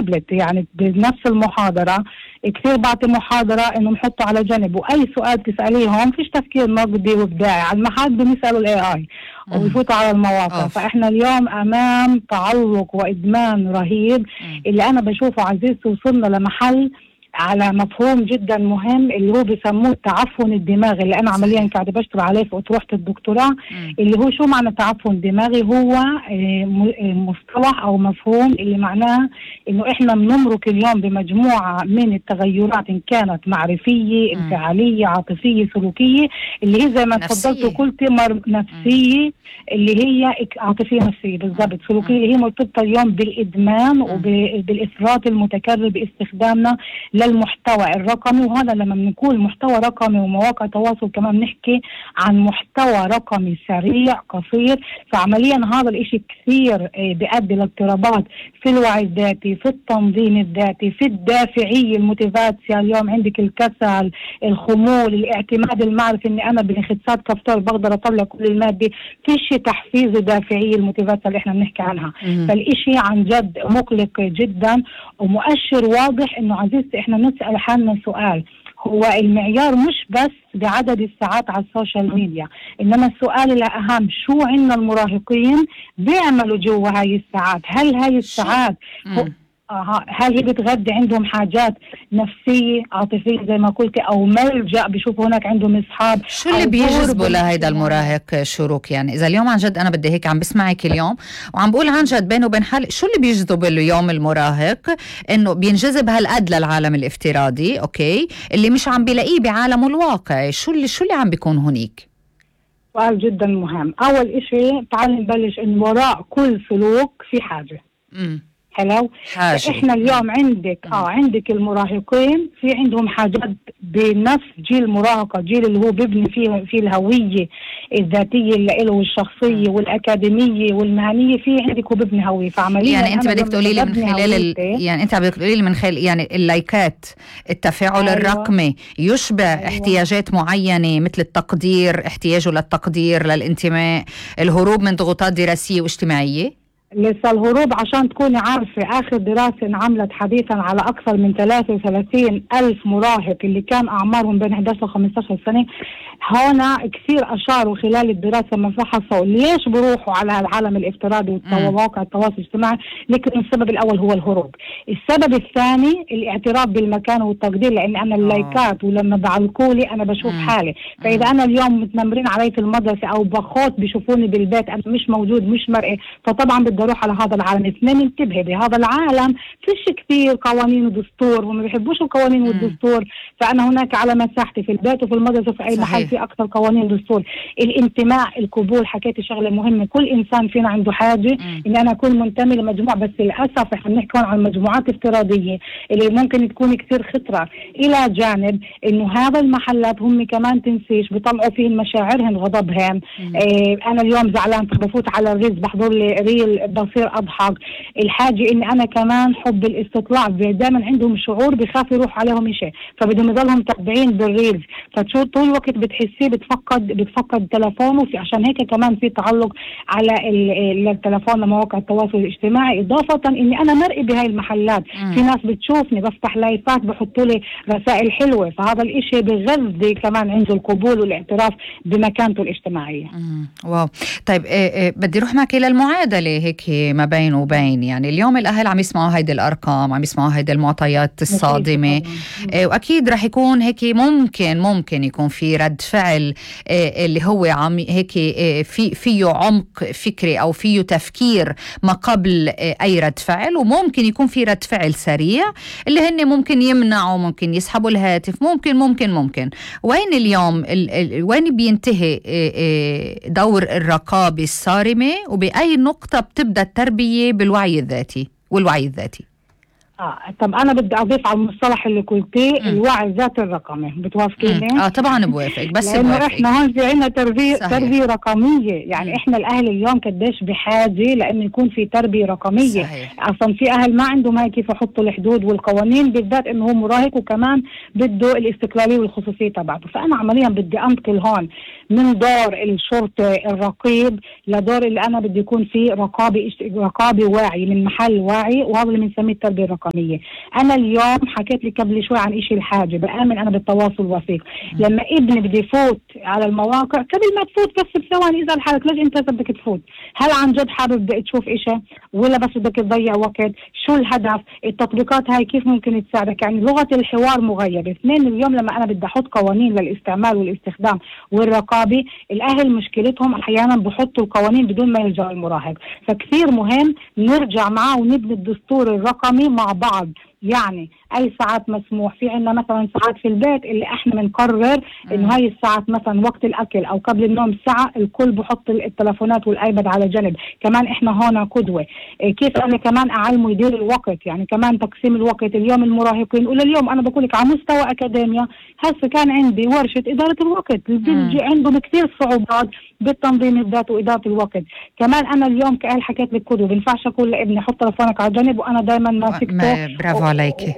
بالتابلت، يعني بنفس المحاضرة كثير بعطي محاضرة انه نحطه على جنب، واي سؤال تسأليهم فيش تفكير نقدي وابداعي، على المحل بنسألوا الاي اي ويفوتوا على المواقع. فاحنا اليوم امام تعلق وادمان رهيب اللي انا بشوفه عزيزتي. وصلنا لمحل على مفهوم جدا مهم اللي هو بيسموه التعفن الدماغي، اللي انا عمليا قاعده بشتغل عليه في اطروحه الدكتوراه. اللي هو شو معنى تعفن دماغي؟ هو مصطلح او مفهوم اللي معناه انه احنا بنمرق اليوم بمجموعه من التغيرات، ان كانت معرفيه، انفعاليه، عاطفيه، سلوكيه، اللي هي زي ما تفضلت وقلت نفسيه، اللي هي عاطفيه نفسيه بالضبط، سلوكيه اللي هي مرتبطه اليوم بالادمان وبالافراط المتكرر باستخدامنا للمحتوى الرقمي. وهذا لما بنقول محتوى رقمي ومواقع تواصل كمان بنحكي عن محتوى رقمي سريع قصير. فعمليا هذا الاشي كثير بيؤدي لاضطرابات في الوعي الذاتي، في التنظيم الذاتي، في الدافعية الموتيفاتسيا. اليوم عندك الكسل، الخمول، الاعتماد المعرفي اني انا بنخدسات كفتار بقدر اطلع كل المادة، فيش تحفيز ودافعية الموتيفاتسيا اللي احنا بنحكي عنها. فالاشي عن جد مقلق جدا ومؤشر واضح انه عزيزتي احنا نسأل حالنا سؤال، هو المعيار مش بس بعدد الساعات على السوشيال ميديا، انما السؤال الاهم شو عندنا المراهقين بيعملوا جوا هاي الساعات؟ هل هاي الساعات هل هي بتغذي عندهم حاجات نفسية عاطفية زي ما قلت، او ملجأ بيشوفوا هناك عندهم اصحاب؟ شو اللي بيجذبوا لهيدا المراهق شروق؟ يعني اذا اليوم عن جد انا بدي هيك عم بسمعك اليوم وعم بقول عن جد بينه وبين حالي، شو اللي بيجذب اليوم المراهق؟ انه بينجذب هالقد للعالم الافتراضي، اوكي، اللي مش عم بيلاقيه بعالمه الواقعي. شو اللي عم بيكون هنيك؟ سؤال جدا مهم. اول اشي تعال نبلش ان وراء كل سلوك في حاجة. حلو. احنا اليوم عندك المراهقين في عندهم حاجات بنفس جيل المراهقه، جيل اللي هو بيبني فيه الهويه الذاتيه اللي له والشخصيه والاكاديميه والمهنيه، في عندك وبيبني هويه. فعمليا يعني انت بدك تقولي لي من خلال يعني انت بدك تقولي لي من خلال يعني اللايكات، التفاعل الرقمي يشبع احتياجات معينه مثل التقدير، احتياجه للتقدير، للانتماء، الهروب من ضغوطات دراسيه واجتماعيه. لسه الهروب، عشان تكوني عارفة آخر دراسة انعملت حديثا على أكثر من 33 ألف مراهق اللي كان أعمارهم بين 11 و 15 سنة. هنا كثير أشاروا خلال الدراسة لما فحصوا ليش بروحوا على العالم الافتراضي ومواقع التواصل الاجتماعي، لكن السبب الأول هو الهروب. السبب الثاني الاعتراف بالمكان والتقدير، لأن أنا اللايكات ولما بعلقولي أنا بشوف حالي. فإذا أنا اليوم متنمرين علي في المدرسة أو بخوت بيشوفوني بالبيت أنا مش موجود مش مرئي، فطبعا بدي اروح على هذا العالم. اثنين، انتبهي بهذا العالم فيش كثير قوانين ودستور، وما بيحبوش القوانين والدستور. فانا هناك على مساحتي في البيت وفي المدرسه وفي اي محل في اكثر قوانين ودستور. الانتماء، القبول، حكيتي شغله مهمه، كل انسان فينا عنده حاجه ان انا اكون منتمي لمجموعه، بس للاسف احنا بنحكي عن مجموعات افتراضيه اللي ممكن تكون كثير خطره، الى جانب انه هذا المحلات هم كمان تنسيش بيطلعوا فيه مشاعرهم، غضبهم. انا اليوم زعلان فبفوت على الريلز بحضر لي ريل بصير اضحك. الحاجه اني انا كمان حب الاستطلاع، دائما عندهم شعور بخاف يروح عليهم شيء، فبدهم يضلهم تابعين بالريلز، فتشو طول الوقت بتحسيه بتفقد تلفونه. عشان هيك كمان في تعلق على التلفون لمواقع التواصل الاجتماعي، اضافه اني انا مرئي بهاي المحلات. في ناس بتشوفني بفتح لايفات بحطوا لي رسائل حلوه، فهذا الاشي بغذي كمان عنده القبول والاعتراف بمكانته الاجتماعيه. واو. طيب بدي اروح معك الى المعادله هيك ما بين وبين. يعني اليوم الاهل عم يسمعوا هيدي الارقام، عم يسمعوا هيدي المعطيات الصادمه، واكيد رح يكون هيك ممكن يكون في رد فعل اللي هو عم هيك فيه عمق فكري او فيه تفكير ما قبل اي رد فعل، وممكن يكون في رد فعل سريع اللي هن ممكن يمنعوا، ممكن يسحبوا الهاتف، ممكن وين اليوم وين بينتهي دور الرقابه الصارمه، وبأي نقطة بتبدأ التربية بالوعي الذاتي والوعي الذاتي؟ طب أنا بدي أضيف على المصطلح اللي قلتيه الوعي الذاتي الرقمي، بتوافقيني؟ طبعا بوافق، بس لأنه إحنا هون في عنا تربية رقمية. يعني إحنا الأهل اليوم قديش بحاجة لأنه يكون في تربية رقمية. صحيح. أصلا في أهل ما عندهم هاي كيف يحطوا الحدود والقوانين، بالذات إنه هو مراهق وكمان بده الاستقلالية والخصوصية تبعته. فأنا عمليا بدي أنتقل هون من دور الشرطة الرقيب لدور اللي أنا بدي يكون فيه رقابي واعي من محل واعي، وهذا اللي بنسميه التربية الرقمية. الرقمية. أنا اليوم حكيت لك قبل شوي عن إشي الحاجة، بآمن أنا بالتواصل الوثيق. لما ابني بده يفوت على المواقع قبل ما تفوت بس بثواني اسأل حالك ليش أنت بدك تفوت؟ هل عن جد حابب تشوف إشي ولا بس بدك تضيع وقت؟ شو الهدف؟ التطبيقات هاي كيف ممكن تساعدك؟ يعني لغة الحوار مغيبة. اثنين، اليوم لما أنا بدي أحط قوانين للاستعمال والاستخدام والرقابة، الأهل مشكلتهم أحيانا بحطوا القوانين بدون ما يلجأ المراهق. فكثير مهم نرجع معه ونبني الدستور الرقمي مع بعض. يعني اي ساعات مسموح في عندنا، مثلا ساعات في البيت اللي احنا بنقرر انه هاي الساعات مثلا وقت الاكل او قبل النوم ساعه، الكل بحط التلفونات والايباد على جنب. كمان احنا هون قدوه. كيف انا كمان اعلمه يدير الوقت، يعني كمان تقسيم الوقت. اليوم المراهقين ولا اليوم انا بقول لك على مستوى اكاديميا، هسه كان عندي ورشه اداره الوقت، بيجي عندهم كثير صعوبات بالتنظيم الذات واداره الوقت. كمان انا اليوم كأهل حكيت لك قدوه، بينفعش اقول لابني حط تلفونك على جنب وانا دائما ماسكته. برافو عليكي.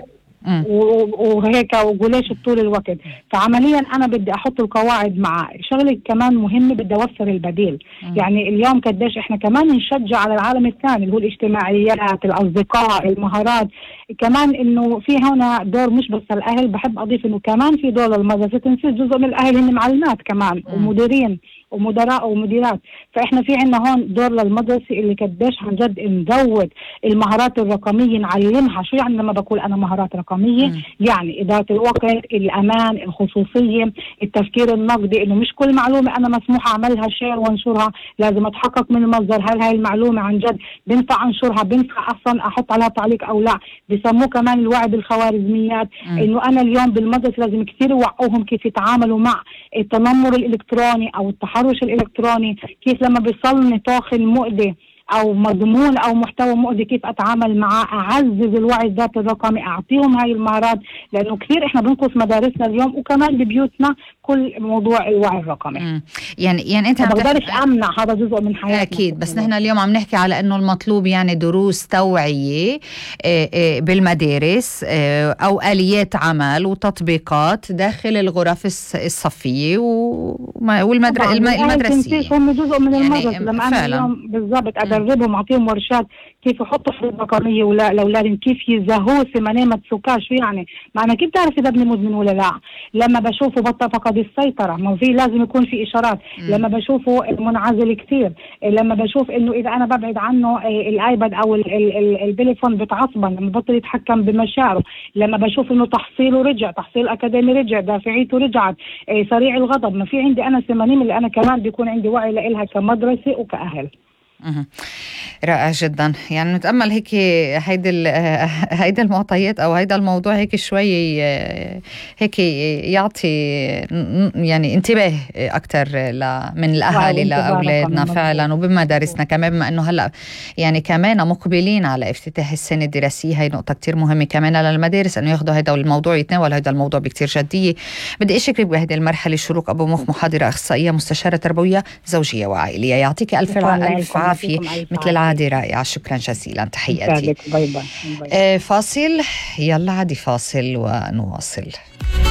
وهيك وقوليش طول الوقت. فعمليا انا بدي احط القواعد مع شغله كمان مهمه، بدي اوفر البديل. يعني اليوم قديش احنا كمان نشجع على العالم الثاني اللي هو الاجتماعيات، الاصدقاء، المهارات. كمان انه في هنا دور مش بس الاهل، بحب اضيف انه كمان في دور المدرسه. تنسي جزء من الاهل هن معلمات كمان ومديرين ومدراء ومديرات. فاحنا في عندنا هون دور للمدرسه اللي قديش عن جد نزود المهارات الرقميه، نعلمها. شو يعني لما بقول انا مهارات رقميه؟ يعني اداره الوقت، الامان، الخصوصيه، التفكير النقدي، انه مش كل معلومه انا مسموح اعملها شير وانشرها، لازم اتحقق من المصدر. هل هاي المعلومه عن جد بنفع انشرها، بنفع اصلا احط عليها تعليق او لا؟ بسموه كمان الوعي بالخوارزميات. انه انا اليوم بالمدرسه لازم كثير يوعوهم كيف يتعاملوا مع التنمر الالكتروني او التحرش الالكتروني، كيف لما بيصلني طاقم مؤذي او مضمون او محتوى مؤذي كيف اتعامل معه. اعزز الوعي الذاتي الرقمي، اعطيهم هاي المهارات، لانه كثير احنا بنقص مدارسنا اليوم وكمان ببيوتنا كل موضوع الوعي الرقمي. يعني انت ما بقدرش امنع، هذا جزء من حياتنا اكيد. بس نحن اليوم عم نحكي على انه المطلوب يعني دروس توعية بالمدارس او اليات عمل وتطبيقات داخل الغرف الصفية والمدرسية. هم جزء من المدرسة. يعني لما انا اليوم بالضبط ادربهم، اعطيهم ورشات كيف يحطوا حدود رقميه لاولادهم، كيف يزهوه ثمانية ما تسوكاش. يعني معنى كيف تعرف اذا ابني مدمن ولا لا؟ لما بشوفه بطل فقد السيطره، ما في لازم يكون في اشارات. لما بشوفه منعزل كثير، لما بشوف انه اذا انا ببعد عنه الايباد او التليفون بتعصبا، لما بطل يتحكم بمشاعره، لما بشوف انه تحصيله رجع، تحصيل اكاديمي رجع، دافعيته رجعت، سريع الغضب. ما في عندي انا ثمانين اللي انا كمان بيكون عندي وعي لها كمدرسه وكاهل. رائع جدا. يعني نتأمل هيك هيدا المعطيات أو هيدا الموضوع هيك شوي هيك يعطي يعني انتباه أكتر من الأهالي لأولادنا فعلا وبمدارسنا كمان، بما أنه هلأ يعني كمان مقبلين على افتتاح السنة الدراسية. هاي نقطة كتير مهمة كمان للمدارس أنه ياخدوا هيدا الموضوع، يتناول هيدا الموضوع بكتير جدية. بدي أشكرك بهذه المرحلة شروق أبو مخ، محاضرة أخصائية مستشارة تربوية زوجية وعائلية. يعطيك ألف عافية مثل العادة. رائعة، شكرا جزيلا، تحياتي. باي باي. فاصل، يلا عادي فاصل ونواصل.